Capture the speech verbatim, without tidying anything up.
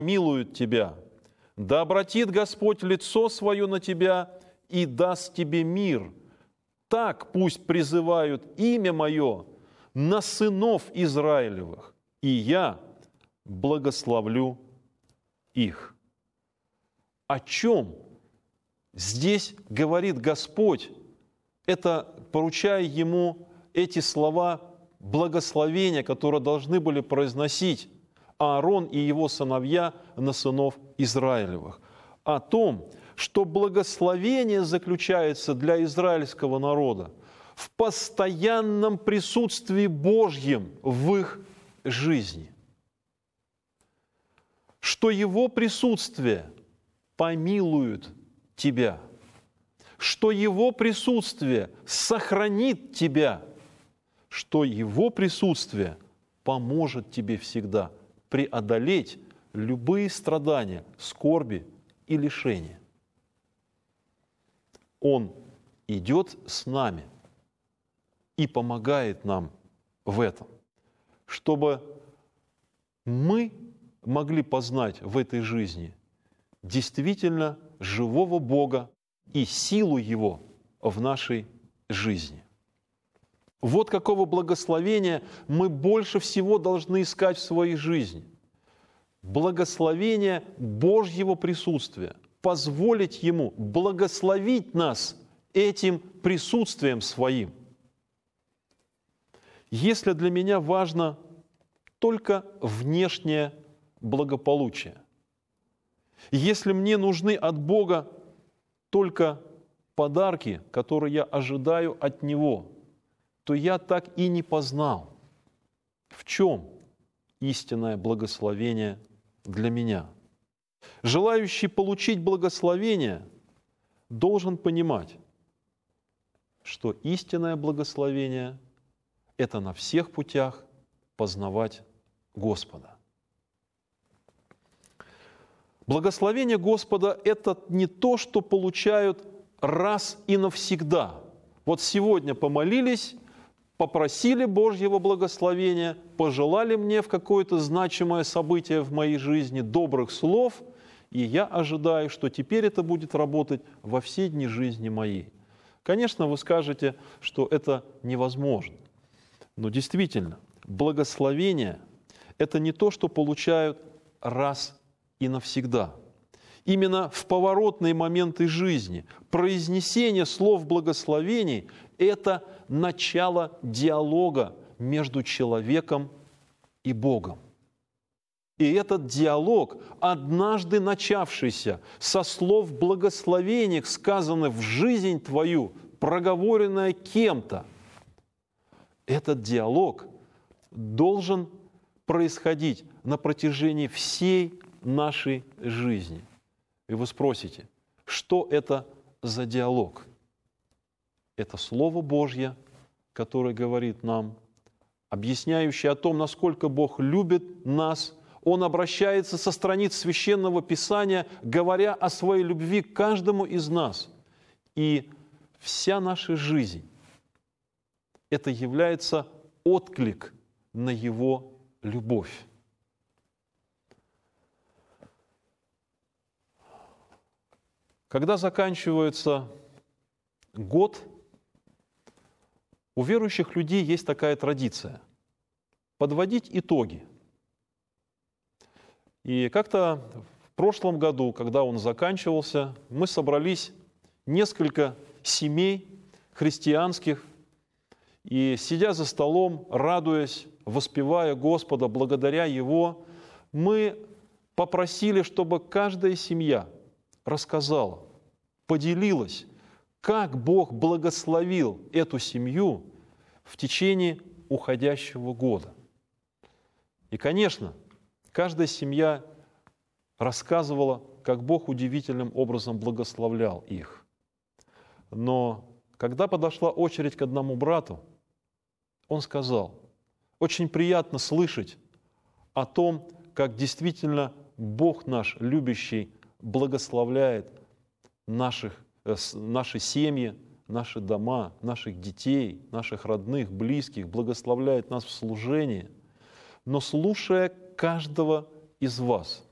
милует тебя. Да обратит Господь лицо свое на тебя и даст тебе мир. Так пусть призывают имя мое на сынов Израилевых, и я благословлю их». О чем здесь говорит Господь, это поручая ему эти слова благословения, которые должны были произносить Аарон и его сыновья на сынов Израилевых. О том, что благословение заключается для израильского народа в постоянном присутствии Божьем в их жизни. Что Его присутствие помилует тебя, что Его присутствие сохранит тебя, что Его присутствие поможет тебе всегда преодолеть любые страдания, скорби и лишения. Он идет с нами и помогает нам в этом, чтобы мы могли познать в этой жизни действительно живого Бога и силу Его в нашей жизни. Вот какого благословения мы больше всего должны искать в своей жизни. Благословение Божьего присутствия, позволить Ему благословить нас этим присутствием Своим. Если для меня важно только внешнее благополучие, если мне нужны от Бога только подарки, которые я ожидаю от Него, то я так и не познал, в чем истинное благословение для меня. Желающий получить благословение должен понимать, что истинное благословение – это на всех путях познавать Господа. Благословение Господа – это не то, что получают раз и навсегда. Вот сегодня помолились, попросили Божьего благословения, пожелали мне в какое-то значимое событие в моей жизни добрых слов, и я ожидаю, что теперь это будет работать во все дни жизни моей. Конечно, вы скажете, что это невозможно. Но действительно, благословение – это не то, что получают раз и навсегда. Именно в поворотные моменты жизни произнесение слов благословений – это начало диалога между человеком и Богом. И этот диалог, однажды начавшийся со слов благословений, сказанных в жизнь твою, проговоренное кем-то, этот диалог должен происходить на протяжении всей нашей жизни. И вы спросите, что это за диалог? Это Слово Божье, которое говорит нам, объясняющее о том, насколько Бог любит нас. Он обращается со страниц Священного Писания, говоря о своей любви к каждому из нас. И вся наша жизнь – это является отклик на Его любовь. Когда заканчивается год, у верующих людей есть такая традиция – подводить итоги. И как-то в прошлом году, когда он заканчивался, мы собрались несколько семей христианских, и, сидя за столом, радуясь, воспевая Господа, благодаря Его, мы попросили, чтобы каждая семья рассказала, поделилась, как Бог благословил эту семью в течение уходящего года. И, конечно, каждая семья рассказывала, как Бог удивительным образом благословлял их. Но когда подошла очередь к одному брату, он сказал, очень приятно слышать о том, как действительно Бог наш, любящий, благословляет наших, наши семьи, наши дома, наших детей, наших родных, близких, благословляет нас в служении. Но слушая каждого из вас,